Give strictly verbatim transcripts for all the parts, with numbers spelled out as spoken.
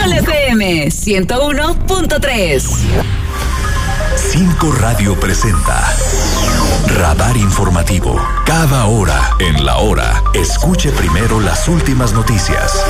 Sol F M ciento uno punto tres. Cinco Radio presenta Radar Informativo. Cada hora en la hora, escuche primero las últimas noticias.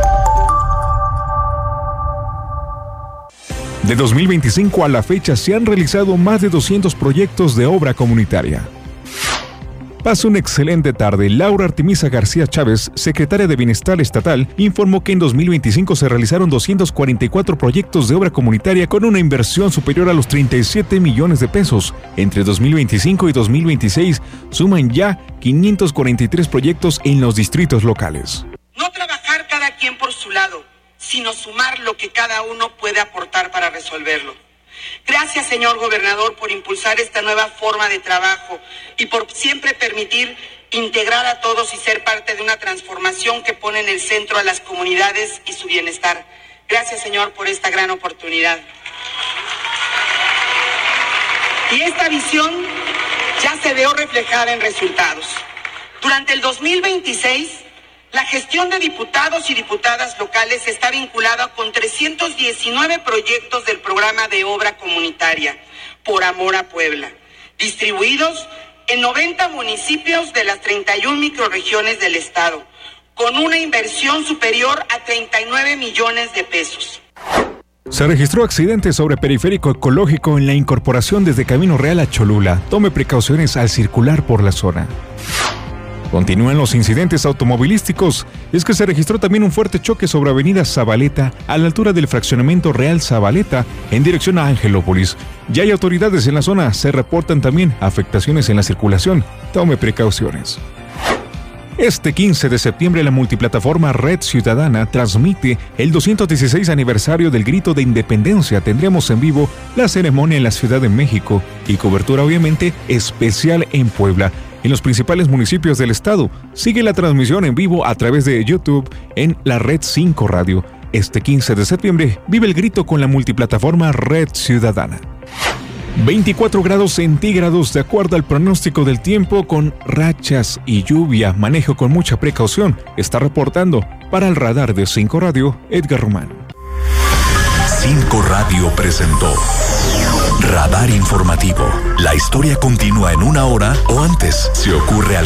De dos mil veinticinco a la fecha se han realizado más de doscientos proyectos de obra comunitaria. Pasó una excelente tarde. Laura Artemisa García Chávez, secretaria de Bienestar Estatal, informó que en dos mil veinticinco se realizaron doscientos cuarenta y cuatro proyectos de obra comunitaria con una inversión superior a los treinta y siete millones de pesos. Entre dos mil veinticinco y dos mil veintiséis suman ya quinientos cuarenta y tres proyectos en los distritos locales. No trabajar cada quien por su lado, sino sumar lo que cada uno puede aportar para resolverlo. Gracias, señor gobernador, por impulsar esta nueva forma de trabajo y por siempre permitir integrar a todos y ser parte de una transformación que pone en el centro a las comunidades y su bienestar. Gracias, señor, por esta gran oportunidad. Y esta visión ya se vio reflejada en resultados. Durante el dos mil veintiséis, la gestión de diputados y diputadas locales está vinculada con trescientos diecinueve proyectos del programa de obra comunitaria Por Amor a Puebla, distribuidos en noventa municipios de las treinta y una microrregiones del estado, con una inversión superior a treinta y nueve millones de pesos. Se registró accidente sobre periférico ecológico en la incorporación desde Camino Real a Cholula. Tome precauciones al circular por la zona. Continúan los incidentes automovilísticos. Es que se registró también un fuerte choque sobre Avenida Zabaleta a la altura del fraccionamiento Real Zabaleta en dirección a Angelópolis. Ya hay autoridades en la zona. Se reportan también afectaciones en la circulación. Tome precauciones. Este quince de septiembre la multiplataforma Red Ciudadana transmite el doscientos dieciséis aniversario del Grito de Independencia. Tendremos en vivo la ceremonia en la Ciudad de México y cobertura obviamente especial en Puebla. En los principales municipios del estado. Sigue la transmisión en vivo a través de YouTube en la Red cinco Radio. Este quince de septiembre vive el grito con la multiplataforma Red Ciudadana. veinticuatro grados centígrados de acuerdo al pronóstico del tiempo con rachas y lluvia. Manejo con mucha precaución. Está reportando para el radar de cinco Radio Edgar Román. cinco Radio presentó Radar Informativo. La historia continúa en una hora o antes, si ocurre algo.